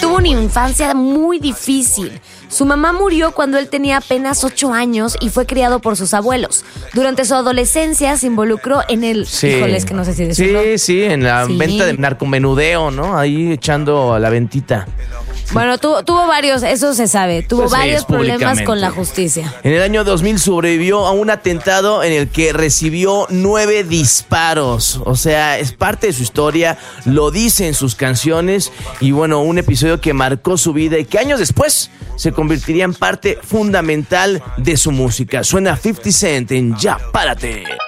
tuvo una infancia muy difícil. Su mamá murió cuando él tenía apenas 8 años y fue criado por sus abuelos. Durante su adolescencia se involucró en el... Sí. Híjoles, que no sé si decirlo. Sí, en la venta de narcomenudeo, ¿no? Ahí echando a la ventita. Bueno, tuvo varios, eso se sabe. Tuvo Pues sí, varios problemas públicamente. con la justicia. En el año 2000 sobrevivió a un atentado en el que recibió 9 disparos. O sea, es parte de su historia, lo dice en sus canciones. Y bueno, un episodio que marcó su vida y que años después se convertiría en parte fundamental de su música. Suena 50 Cent en Ya Párate.